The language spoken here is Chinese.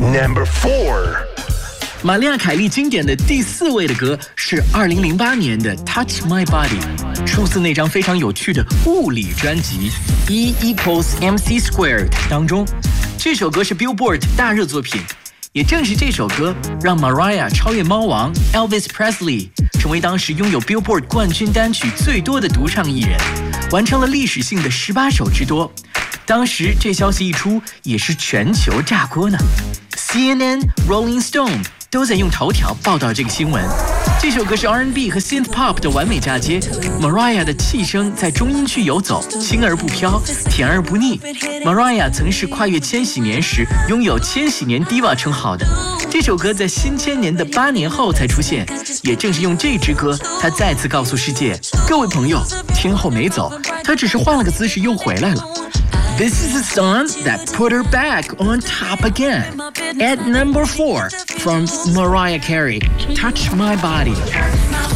Number 4. 玛丽亚·凯莉经典的第4位的歌是2008年的《Touch My Body》，出自那张非常有趣的物理专辑 E=mc² 当中。这首歌是 Billboard 大热作品，也正是这首歌让 Mariah 超越猫王 Elvis Presley， 成为当时拥有 Billboard 冠军单曲最多的独唱艺人，完成了历史性的18首之多。当时这消息一出，也是全球炸锅呢。CNN、Rolling Stone 都在用头条报道这个新闻。这首歌是 R&B 和 Synth Pop 的完美嫁接 ，Mariah 的气声在中音区游走，轻而不飘，甜而不腻。Mariah 曾是跨越千禧年时拥有千禧年 Diva 称号的。这首歌在新千年的8年后才出现，也正是用这支歌，她再次告诉世界：各位朋友，天后没走，她只是换了个姿势又回来了。This is a song that put her back on top again. At number 4 from Mariah Carey, Touch My Body.